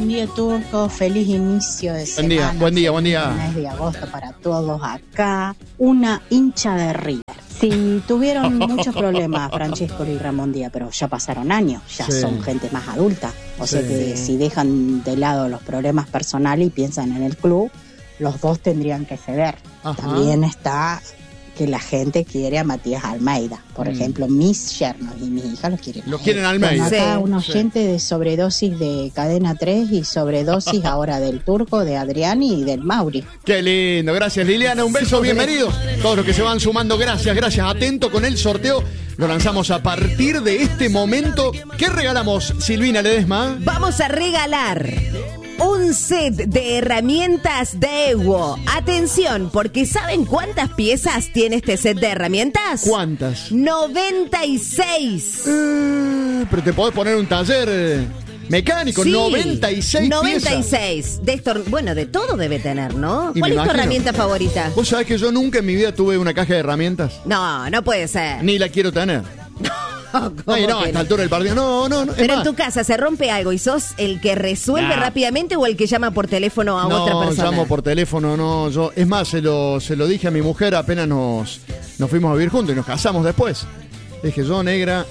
Buen día, Turco. Feliz inicio de semana. Buen día. Mes de agosto para todos acá. Una hincha de River. Sí, tuvieron muchos problemas Francesco y Ramón Díaz, pero ya pasaron años, ya son gente más adulta. O sea que si dejan de lado los problemas personales y piensan en el club, los dos tendrían que ceder. Ajá. También está que la gente quiere a Matías Almeida. Por ejemplo, mis yernos y mis hijas los quieren Almeida. Acá un oyente de sobredosis de Cadena 3 y sobredosis ahora del Turco, de Adrián y del Mauri. Qué lindo, gracias Liliana, un beso, bienvenidos. Todos los que se van sumando, gracias. Atento con el sorteo, lo lanzamos a partir de este momento. ¿Qué regalamos, Silvina Ledesma? Vamos a regalar un set de herramientas Daewoo. Atención, porque ¿saben cuántas piezas tiene este set de herramientas? ¿Cuántas? 96. Pero te podés poner un taller mecánico, sí, 96 piezas. Bueno, de todo debe tener, ¿no? ¿Cuál es tu herramienta favorita? ¿Vos sabés que yo nunca en mi vida tuve una caja de herramientas? No puede ser. Ni la quiero tener. Ay, no, a esta altura del partido, no. Pero en tu casa se rompe algo y sos el que resuelve rápidamente o el que llama por teléfono a otra persona. No, llamo por teléfono, no. Es más, se lo dije a mi mujer apenas nos fuimos a vivir juntos y nos casamos después. Dije, yo, negra,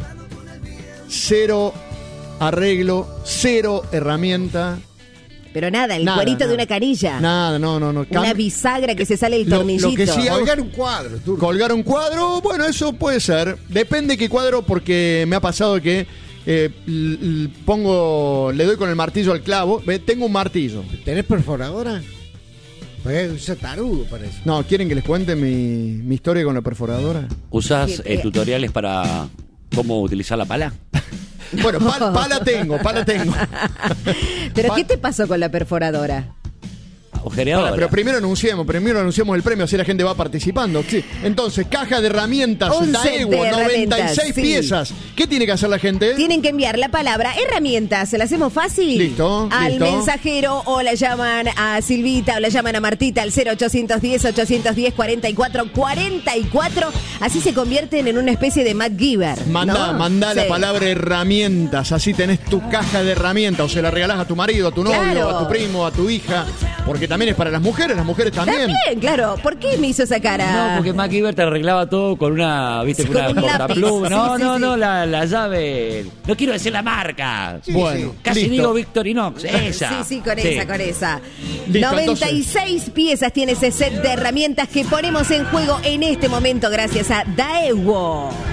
cero arreglo, cero herramienta. Pero nada, cuerito de una canilla. Nada, no. Una bisagra que se sale el tornillito. Lo que sí, colgar un cuadro. Colgar un cuadro, bueno, eso puede ser. Depende qué cuadro, porque me ha pasado que le doy con el martillo al clavo. Tengo un martillo. ¿Tenés perforadora? Pues es tarudo, parece. No, ¿quieren que les cuente mi historia con la perforadora? ¿Usás tutoriales para cómo utilizar la pala? Bueno, pala tengo. ¿Pero qué te pasó con la perforadora? Agujereadora. Pero primero anunciamos el premio, así la gente va participando. Sí. Entonces, caja de herramientas Daewoo, 96 piezas. ¿Qué tiene que hacer la gente? Tienen que enviar la palabra herramientas. ¿Se la hacemos fácil? Listo. Mensajero, o la llaman a Silvita o la llaman a Martita al 0810-810-4444. Así se convierten en una especie de Matt Giver. Manda la palabra herramientas. Así tenés tu caja de herramientas. O se la regalás a tu marido, a tu novio, a tu primo, a tu hija. Porque también es para las mujeres también. También, claro. ¿Por qué me hizo esa cara? No, porque MacGyver te arreglaba todo con una, ¿viste? Con un cortapluma. lápiz. No, la llave. No quiero decir la marca. Bueno, casi listo. digo Victorinox, esa. Sí, con esa. Listo, 96 piezas tiene ese set de herramientas que ponemos en juego en este momento gracias a Daewoo.